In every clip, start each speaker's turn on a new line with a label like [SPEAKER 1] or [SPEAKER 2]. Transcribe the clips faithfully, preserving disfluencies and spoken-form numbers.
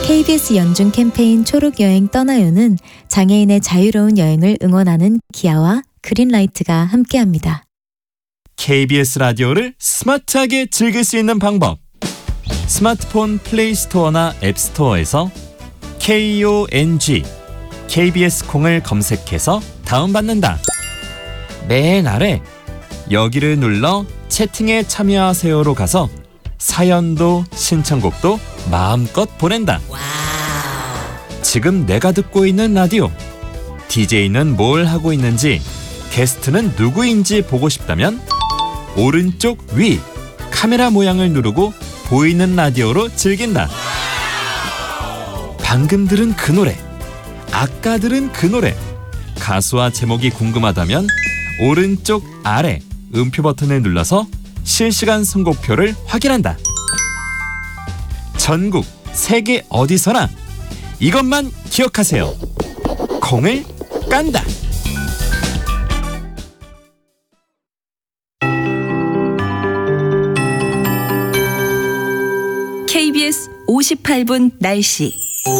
[SPEAKER 1] 케이비에스 연중 캠페인 초록여행 떠나요는 장애인의 자유로운 여행을 응원하는 기아와 그린라이트가 함께합니다.
[SPEAKER 2] 케이비에스 라디오를 스마트하게 즐길 수 있는 방법. 스마트폰 플레이스토어나 앱스토어에서 콩, 케이비에스 콩을 검색해서 다운받는다. 맨 아래 여기를 눌러 채팅에 참여하세요로 가서 사연도 신청곡도 마음껏 보낸다. 지금 내가 듣고 있는 라디오, 디제이는 뭘 하고 있는지, 게스트는 누구인지 보고 싶다면 오른쪽 위 카메라 모양을 누르고 보이는 라디오로 즐긴다. 방금 들은 그 노래, 아까 들은 그 노래, 가수와 제목이 궁금하다면 오른쪽 아래 음표 버튼을 눌러서 실시간 선곡표를 확인한다. 전국 세계 어디서나 이것만 기억하세요. 콩을 깐다.
[SPEAKER 3] 케이비에스 오십팔 분 날씨.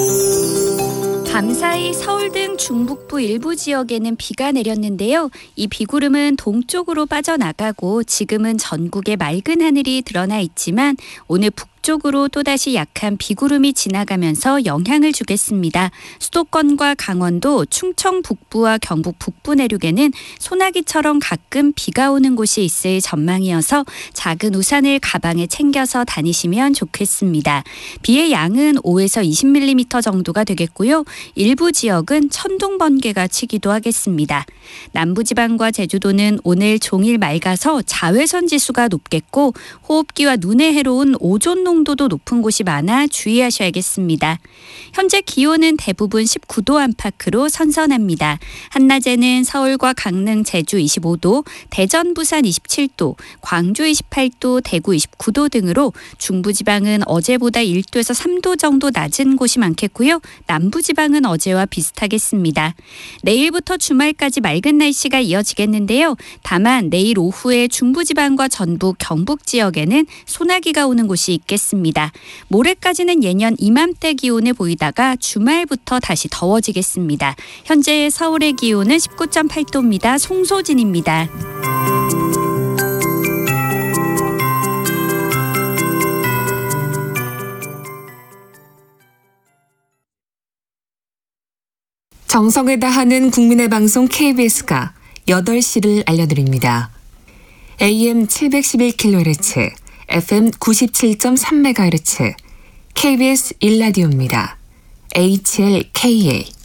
[SPEAKER 4] 밤사이 서울 등 중북부 일부 지역에는 비가 내렸는데요. 이 비구름은 동쪽으로 빠져나가고 지금은 전국에 맑은 하늘이 드러나 있지만 오늘 북쪽으로 또다시 약한 비구름이 지나가면서 영향을 주겠습니다. 수도권과 강원도, 충청 북부와 경북 북부 내륙에는 소나기처럼 가끔 비가 오는 곳이 있을 전망이어서 작은 우산을 가방에 챙겨서 다니시면 좋겠습니다. 비의 양은 오에서 이십 밀리미터 정도가 되겠고요. 일부 지역은 천둥 번개가 치기도 하겠습니다. 남부지방과 제주도는 오늘 종일 맑아서 자외선 지수가 높겠고 호흡기와 눈에 해로운 오존 농도도 높은 곳이 많아 주의하셔야겠습니다. 현재 기온은 대부분 십구 도 안팎으로 선선합니다. 한낮에는 서울과 강릉, 제주 이십오 도, 대전, 부산 이십칠 도, 광주 이십팔 도, 대구 이십구 도 등으로 중부지방은 어제보다 일 도에서 삼 도 정도 낮은 곳이 많겠고요. 남부지방은 어제와 비슷하겠습니다. 내일부터 주말까지 맑은 날씨가 이어지겠는데요. 다만 내일 오후에 중부지방과 전북, 경북 지역에는 소나기가 오는 곳이 있겠습니다. 모레까지는 예년 이맘때 기온을 보이다가 주말부터 다시 더워지겠습니다. 현재 서울의 기온은 십구 점 팔 도입니다. 송소진입니다.
[SPEAKER 5] 정성을 다하는 국민의 방송 케이비에스가 여덟 시를 알려드립니다. 에이엠 칠백십일 킬로헤르츠, 에프엠 구십칠 점 삼 메가헤르츠, 케이비에스 일 라디오입니다. 에이치엘케이에이